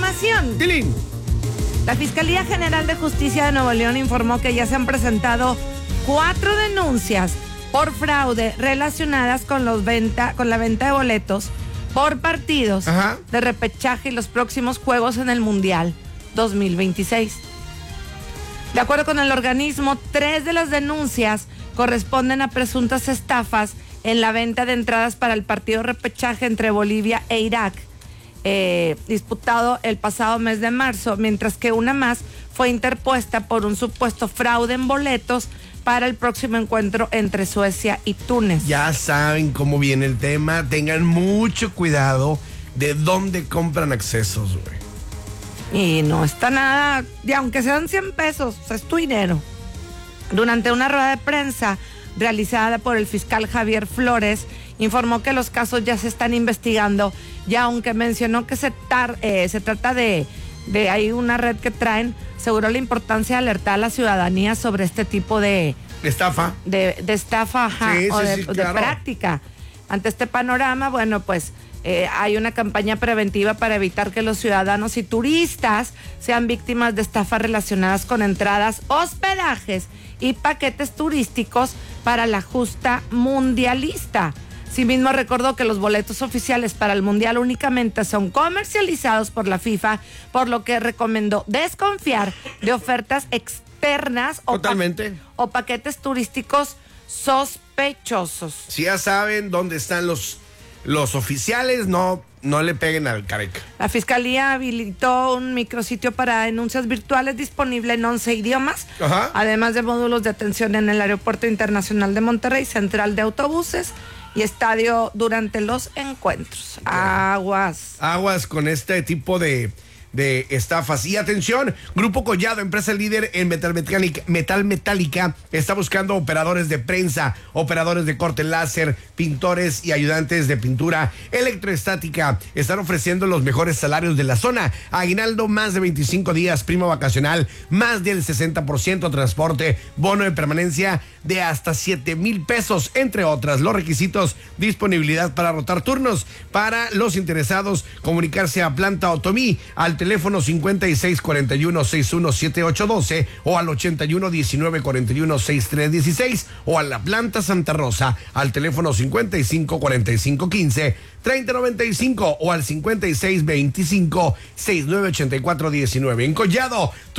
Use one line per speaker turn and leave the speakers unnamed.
información.
Tilín.
La Fiscalía General de Justicia de Nuevo León informó que ya se han presentado 4 denuncias por fraude relacionadas con la venta de boletos por partidos de repechaje y los próximos juegos en el Mundial 2026. De acuerdo con el organismo, 3 de las denuncias corresponden a presuntas estafas en la venta de entradas para el partido repechaje entre Bolivia e Irak, disputado el pasado mes de marzo, mientras que una más fue interpuesta por un supuesto fraude en boletos para el próximo encuentro entre Suecia y Túnez.
Ya saben cómo viene el tema. Tengan mucho cuidado de dónde compran accesos, güey.
Y no está nada, y aunque sean 100 pesos, es tu dinero. Durante una rueda de prensa realizada por el fiscal Javier Flores, informó que los casos ya se están investigando, y aunque mencionó que se trata de hay una red que traen, aseguró la importancia de alertar a la ciudadanía sobre este tipo de
estafa.
De estafa,
Sí,
de práctica. Ante este panorama, bueno, pues hay una campaña preventiva para evitar que los ciudadanos y turistas sean víctimas de estafas relacionadas con entradas, hospedajes y paquetes turísticos para la justa mundialista. Asimismo, recordó que los boletos oficiales para el Mundial únicamente son comercializados por la FIFA, por lo que recomendó desconfiar de ofertas externas o paquetes turísticos sospechosos.
Si ya saben dónde están los oficiales, no le peguen al careca.
La Fiscalía habilitó un micrositio para denuncias virtuales disponible en 11 idiomas, además de módulos de atención en el Aeropuerto Internacional de Monterrey, central de autobuses y estadio durante los encuentros. Aguas
con este tipo de estafas. Y atención, Grupo Collado, empresa líder en metal metálica, está buscando operadores de prensa, operadores de corte láser, pintores y ayudantes de pintura electroestática. Están ofreciendo los mejores salarios de la zona. Aguinaldo más de 25 días, prima vacacional más del 60%, transporte, bono de permanencia de hasta 7,000 pesos, entre otras. Los requisitos: disponibilidad para rotar turnos. Para los interesados, comunicarse a Planta Otomí al teléfono 5641-617812 o al 8119-416316 o a la Planta Santa Rosa al teléfono 554515-3095 o al 5625-698419. En Collado,